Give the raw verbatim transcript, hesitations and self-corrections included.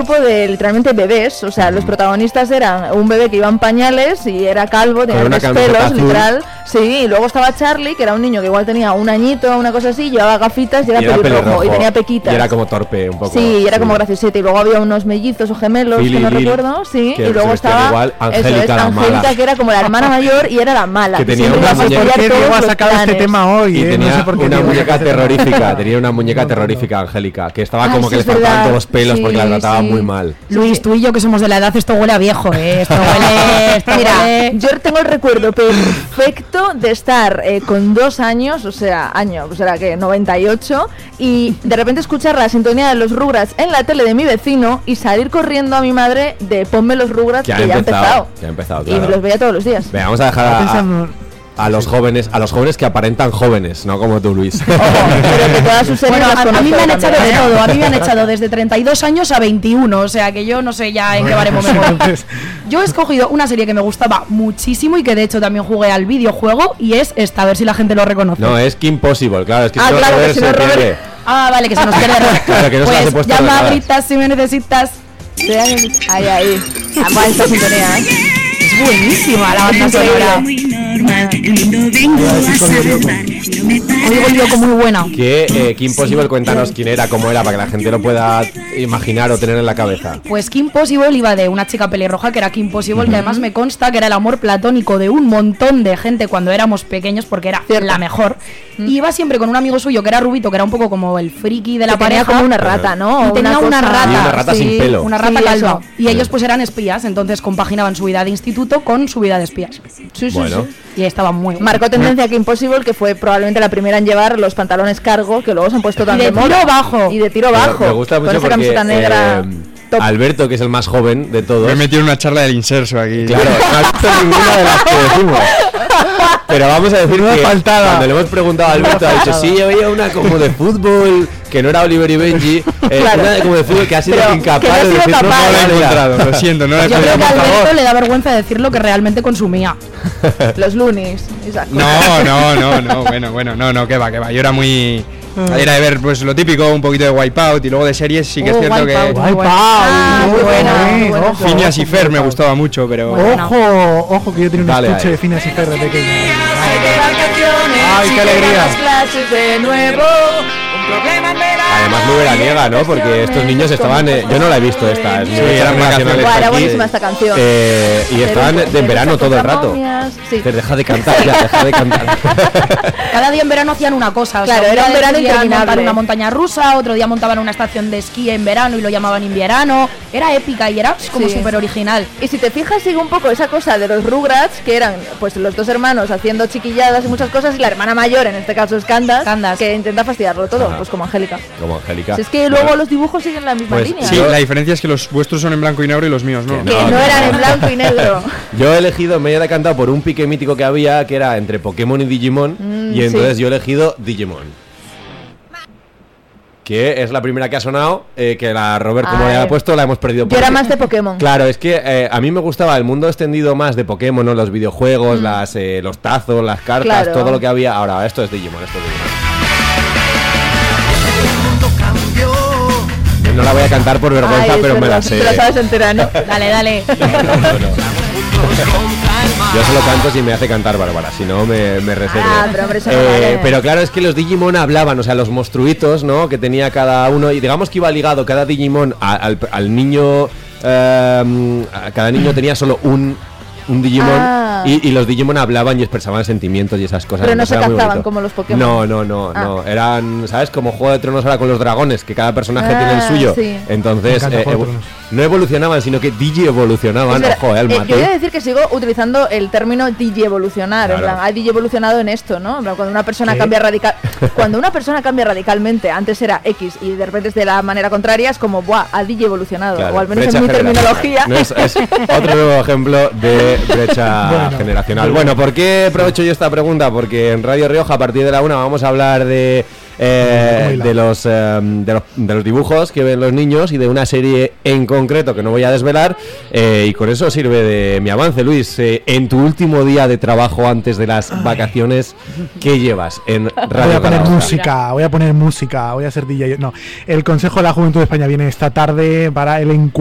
de literalmente bebés, o sea, los protagonistas eran un bebé que iba en pañales y era calvo, tenía tres pelos, azul. Literal, sí, y luego estaba Charlie, que era un niño que igual tenía un añito, una cosa así, llevaba gafitas y era, y era pelirrojo, pelirrojo y tenía pequitas. Y era como torpe un poco. Sí, y era sí. como graciosete, y luego había unos mellizos o gemelos, Philly, que no Bill, recuerdo, sí, y luego estaba igual, Angélica, eso es, la Angélica mala. que era como la hermana mayor y era la mala. Que que tenía una muñeca, ¿por qué Diego ha sacado este tema hoy? Y eh? tenía no sé por qué una Diego muñeca terrorífica, tenía una muñeca terrorífica, Angélica, que estaba como que le faltaban todos los pelos porque la trataba muy mal. Luis, tú y yo que somos de la edad, esto huele a viejo, ¿eh? Esto huele... Esto Mira, huele... yo tengo el recuerdo perfecto de estar eh, con dos años, o sea, año, pues era que noventa y ocho, y de repente escuchar la sintonía de los Rugrats en la tele de mi vecino y salir corriendo a mi madre de ponme los Rugrats, ya que ya ha empezado. Ya ha empezado, claro. Y los veía todos los días. Venga, vamos a dejar a... A los jóvenes, a los jóvenes que aparentan jóvenes, no como tú, Luis. Ojo, pero que todas sus series bueno, las a, a mí me han también. echado de todo, a mí me han echado desde treinta y dos años a veintiuno, o sea que yo no sé ya en qué baremo me voy. Yo he escogido una serie que me gustaba muchísimo y que de hecho también jugué al videojuego y es esta, a ver si la gente lo reconoce. No, es Kim Possible, claro, es que ah, si no claro, Robert que si se no Robert... pierde. Ah, vale, que se nos pierde. Claro, que no pues se hace puesto llama, regadas. gritas si me necesitas. Ahí, ahí. Además esta sintonía, ¿eh? Es buenísima la banda sonora. Oigo el loco muy buena. Que eh, Kim Possible, cuéntanos quién era, cómo era, para que la gente lo pueda imaginar o tener en la cabeza. Pues Kim Possible iba de una chica pelirroja que era Kim Possible, uh-huh. que además me consta que era el amor platónico de un montón de gente cuando éramos pequeños, porque era Cierto. la mejor. Uh-huh. Y iba siempre con un amigo suyo que era rubito, que era un poco como el friki de la que pareja. Tenía como una rata, ¿no? Y tenía una, una rata. Y una rata sí, sin pelo. Una rata sí, calva. Eso. Y ellos pues eran espías, entonces compaginaban su vida de instituto con su vida de espías. Sí, sí, bueno. sí. Y estaba muy bueno. Marcó tendencia Kim Possible, que fue probablemente la primera en llevar los pantalones cargo, que luego se han puesto tan y de, de tiro moda. bajo. Y de tiro bajo. Me gusta mucho con esa porque, camiseta negra. Eh, Alberto, que es el más joven de todos. Me he metido en una charla del inserso aquí. Claro, no ha visto ninguna de las que decimos. Pero vamos a decir no que faltaba. cuando le hemos preguntado a Alberto, ha dicho, sí, yo veía una como de fútbol, que no era Oliver y Benji, eh, claro. una de como de fútbol que ha sido Pero incapaz que no ha de sido decir, capaz. no, No no lo he no, encontrado, lo siento, no lo he Yo creo que a por Alberto favor. le da vergüenza decir lo que realmente consumía. Los Loonies. Exacto. No, no, no, no, bueno, bueno, no, no, que va, que va. Yo era muy... Era de ver pues lo típico, un poquito de Wipeout y luego de series sí que Oh, es cierto Wipeout, que... muy buena. Ah, muy buena, muy buena. Ojo, Phineas y Fer me gustaba mucho, pero... Bueno. Ojo, ojo que yo tenía un Dale, estuche ahí. de Phineas y Fer de pequeño. Ay, qué alegría. De nuevo. Además muy veraniega, ¿no? Porque estos niños estaban... Eh, yo no la he visto esta, es mi Sí, eran eran vacacionales Buah, era aquí, buenísima esta canción. eh, y estaban de en verano todo el rato. Sí. Pero deja de cantar ya, deja de cantar. Cada día en verano hacían una cosa. O Claro, sea, era un día verano decidían interminable. montar una montaña rusa, otro día montaban una estación de esquí en verano y lo llamaban invierno. Era épica y era como Sí. súper original. Y si te fijas, sigue un poco esa cosa de los Rugrats, que eran pues los dos hermanos haciendo chiquilladas y muchas cosas, y la hermana mayor, en este caso es Candace, Candace. que intenta fastidiarlo todo, Ajá. pues como Angélica. Como Angélica. Si es que luego los dibujos siguen la misma Pues línea. Sí, Yo- la diferencia es que los vuestros son en blanco y negro y los míos no. Que No, no, no, eran no. en blanco y negro. Yo he elegido, me he decantado por un pique mítico que había, que era entre Pokémon y Digimon, Mm, y entonces sí. yo he elegido Digimon. Que es la primera que ha sonado, eh, que la Robert, como Ay. le ha puesto, la hemos perdido. Yo era porque- más de Pokémon. Claro, es que eh, a mí me gustaba el mundo extendido más de Pokémon, ¿no? Los videojuegos, Mm. las, eh, los tazos, las cartas, Claro. todo lo que había. Ahora, esto es Digimon, esto es Digimon. No la voy a cantar por vergüenza, Ay, es pero me verdad, la sé. Te la sabes entera, ¿no? Dale, dale. No, no, no. Yo solo canto si me hace cantar Bárbara, si no me, me reservo. Ah, pero hombre, eso no Eh, vale. pero claro, es que los Digimon hablaban, o sea, los monstruitos, ¿no? Que tenía cada uno, y digamos que iba ligado cada Digimon a- al, al niño. eh, a cada niño tenía solo un, un Digimon. Ah. Y, y los Digimon hablaban y expresaban sentimientos y esas cosas. Pero no Entonces se era muy cazaban bonito. como los Pokémon. No, no, no, Ah. no. Eran, ¿sabes? Como Juego de Tronos ahora con los dragones, que cada personaje Ah, tiene el suyo. sí. Entonces, Me encanta eh, Juego de evo- Tronos. no evolucionaban, sino que Digi evolucionaban. Es verdad, Ojo, eh, el eh, mate. yo voy a decir que sigo utilizando el término digievolucionar, Claro. en plan, ha digievolucionado en esto, ¿no? En plan, cuando una persona ¿Qué? cambia radical, cuando una persona cambia radicalmente, antes era X y de repente es de la manera contraria, es como, buah, ha digievolucionado, Claro, o al menos brecha en mi generacional. terminología. No, es, es otro nuevo ejemplo de brecha Bueno. generacional. Bueno, ¿por qué aprovecho yo esta pregunta? Porque en Radio Rioja a partir de la una vamos a hablar de eh, de, los, eh, de, los, de los dibujos que ven los niños y de una serie en concreto que no voy a desvelar, eh, y con eso sirve de mi avance. Luis, eh, en tu último día de trabajo antes de las Ay. vacaciones, ¿qué llevas en Radio Voy a poner Calahorra? música, voy a poner música, voy a ser D J. No, el Consejo de la Juventud de España viene esta tarde para el encuentro